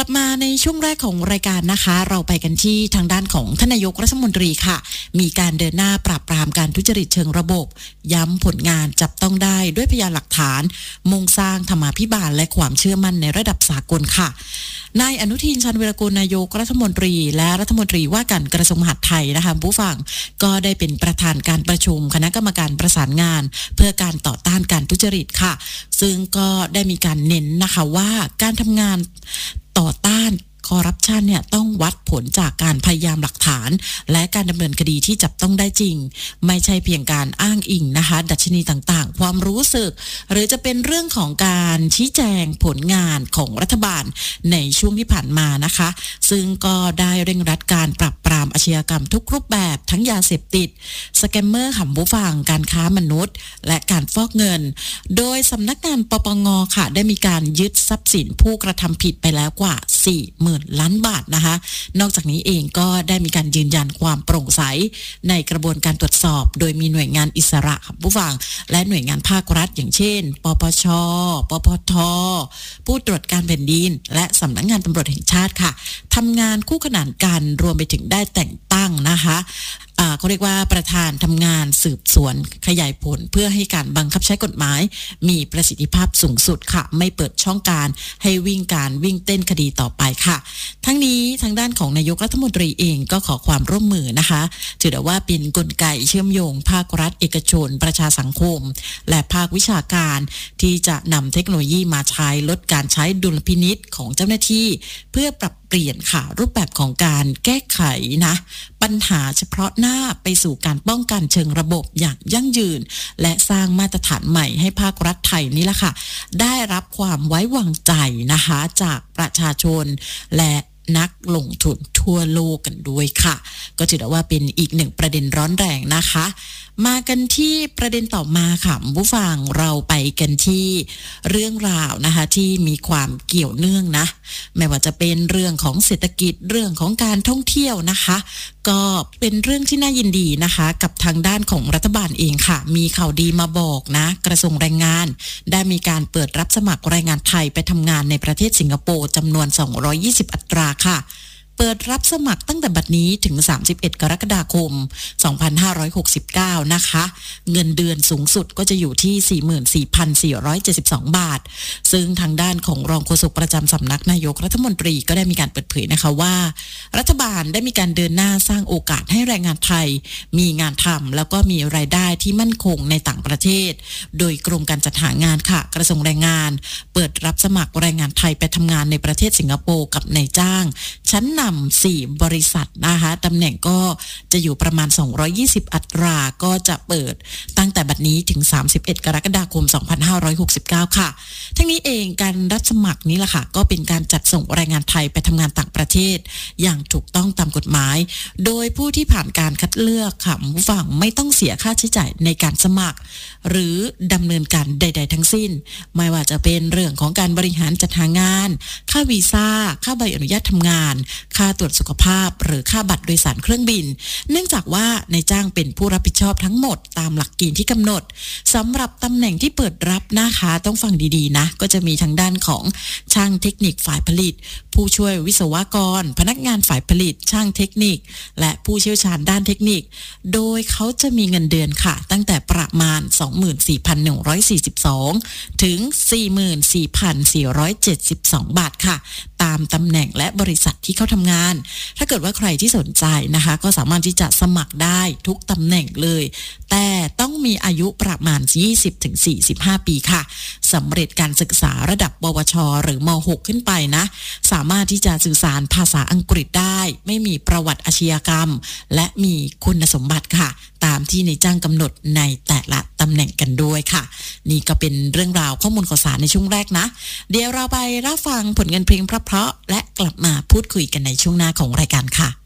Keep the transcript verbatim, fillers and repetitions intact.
กลับมาในช่วงแรกของรายการนะคะเราไปกันที่ทางด้านของท่านนายกรัฐมนตรีค่ะมีการเดินหน้าปราบปรามการทุจริตเชิงระบบย้ำผลงานจับต้องได้ด้วยพยานหลักฐานมุ่งสร้างธรรมาภิบาลและความเชื่อมั่นในระดับสากลค่ะนายอนุทินชาญวีรกูลนายกรัฐมนตรีและรัฐมนตรีว่าการกระทรวงมหาดไทยนะคะผู้ฟังก็ได้เป็นประธานการประชุมคณะกรรมการประสานงานเพื่อการต่อต้านการทุจริตค่ะซึ่งก็ได้มีการเน้นนะคะว่าการทำงานต่อต้านคอร์รัปชันเนี่ยต้องวัดผลจากการพยายามหลักฐานและการดำเนินคดีที่จับต้องได้จริงไม่ใช่เพียงการอ้างอิงนะคะดัชนีต่างๆความรู้สึกหรือจะเป็นเรื่องของการชี้แจงผลงานของรัฐบาลในช่วงที่ผ่านมานะคะซึ่งก็ได้เร่งรัดการปราบปรามอาชญากรรมทุกรูปแบบทั้งยาเสพติดสแกมเมอร์หัมผู้ฟังการค้ามนุษย์และการฟอกเงินโดยสำนักงานปปงค่ะได้มีการยึดทรัพย์สินผู้กระทำผิดไปแล้วกว่า สี่หมื่น ล้านบาทนะคะนอกจากนี้เองก็ได้มีการยืนยันความโปร่งใสในกระบวนการตรวจสอบโดยมีหน่วยงานอิสระผู้ฟังและหน่วยงานภาครัฐอย่างเช่นปปช.ปปท.ผู้ตรวจการแผ่นดินและสำนักงานตำรวจแห่งชาติค่ะทำงานคู่ขนานกันรวมไปถึงได้แต่งตั้งนะคะอ่าเขาเรียกว่าประธานทำงานสืบสวนขยายผลเพื่อให้การบังคับใช้กฎหมายมีประสิทธิภาพสูงสุดค่ะไม่เปิดช่องการให้วิ่งการวิ่งเต้นคดีต่อไปค่ะทั้งนี้ทางด้านของนายกรัฐมนตรีเองก็ขอความร่วมมือนะคะถือได้ว่าเป็นกลไกเชื่อมโยงภาครัฐเอกชนประชาสังคมและภาควิชาการที่จะนำเทคโนโลยีมาใช้ลดการใช้ดุลพินิจของเจ้าหน้าที่เพื่อปรับเปลี่ยนค่ะรูปแบบของการแก้ไขนะปัญหาเฉพาะหน้าไปสู่การป้องกันเชิงระบบอย่างยั่งยืนและสร้างมาตรฐานใหม่ให้ภาครัฐไทยนี่แหละค่ะได้รับความไว้วางใจนะคะจากประชาชนและนักลงทุนทั่วโลกกันด้วยค่ะก็ถือได้ว่าเป็นอีกหนึ่งประเด็นร้อนแรงนะคะมากันที่ประเด็นต่อมาค่ะผู้ฟังเราไปกันที่เรื่องราวนะคะที่มีความเกี่ยวเนื่องนะไม่ว่าจะเป็นเรื่องของเศรษฐกิจเรื่องของการท่องเที่ยวนะคะก็เป็นเรื่องที่น่ายินดีนะคะกับทางด้านของรัฐบาลเองค่ะมีข่าวดีมาบอกนะกระทรวงแรงงานได้มีการเปิดรับสมัครแรงงานไทยไปทำงานในประเทศสิงคโปร์จำนวนสองร้อยยี่สิบอัตราค่ะเปิดรับสมัครตั้งแต่บัดนี้ถึงสามสิบเอ็ดกรกฎาคมสองพันห้าร้อยหกสิบเก้านะคะเงินเดือนสูงสุดก็จะอยู่ที่ สี่หมื่นสี่พันสี่ร้อยเจ็ดสิบสอง บาทซึ่งทางด้านของรองโฆษกประจำสำนักนายกรัฐมนตรีก็ได้มีการเปิดเผยนะคะว่ารัฐบาลได้มีการเดินหน้าสร้างโอกาสให้แรงงานไทยมีงานทำแล้วก็มีรายได้ที่มั่นคงในต่างประเทศโดยกรมการจัดหางานค่ะกระทรวงแรงงานเปิดรับสมัครแรงงานไทยไปทำงานในประเทศสิงคโปร์กับนายจ้างชั้นนำสี่บริษัทนะคะตำแหน่งก็จะอยู่ประมาณสองร้อยยี่สิบอัตราก็จะเปิดตั้งแต่บัดนี้ถึงสามสิบเอ็ดกรกฎาคมสองพันห้าร้อยหกสิบเก้าค่ะทั้งนี้เองการรับสมัครนี้ล่ะค่ะก็เป็นการจัดส่งแรงงานไทยไปทำงานต่างประเทศอย่างถูกต้องตามกฎหมายโดยผู้ที่ผ่านการคัดเลือกค่ะผู้ฟังไม่ต้องเสียค่าใช้จ่ายในการสมัครหรือดำเนินการใดๆทั้งสิ้นไม่ว่าจะเป็นเรื่องของการบริหารจัดหางานค่าวีซ่าค่าใบอนุญาตทำงานค่าตรวจสุขภาพหรือค่าบัตรโดยสารเครื่องบินเนื่องจากว่านายจ้างเป็นผู้รับผิดชอบทั้งหมดตามหลักเกณฑ์ที่กำหนดสำหรับตำแหน่งที่เปิดรับนะคะต้องฟังดีๆนะก็จะมีทางด้านของช่างเทคนิคฝ่ายผลิตผู้ช่วยวิศวกรพนักงานฝ่ายผลิตช่างเทคนิคและผู้เชี่ยวชาญด้านเทคนิคโดยเขาจะมีเงินเดือนค่ะตั้งแต่ประมาณ สองหมื่นสี่พันหนึ่งร้อยสี่สิบสอง ถึง สี่หมื่นสี่พันสี่ร้อยเจ็ดสิบสอง บาทค่ะตามตำแหน่งและบริษัทที่เขาทำงานถ้าเกิดว่าใครที่สนใจนะคะก็สามารถที่จะสมัครได้ทุกตำแหน่งเลยแต่ต้องมีอายุประมาณ ยี่สิบถึงสี่สิบห้า ปีค่ะสำเร็จการศึกษาระดับปวชหรือม หก ขึ้นไปนะสามารถที่จะสื่อสารภาษาอังกฤษได้ไม่มีประวัติอาชญากรรมและมีคุณสมบัติค่ะตามที่ในจ้างกำหนดในแต่ละตำแหน่งกันด้วยค่ะนี่ก็เป็นเรื่องราวข้อมูลข่าวสารในช่วงแรกนะเดี๋ยวเราไปรับฟังผลงานเพลงเพราะๆและกลับมาพูดคุยกันในช่วงหน้าของรายการค่ะ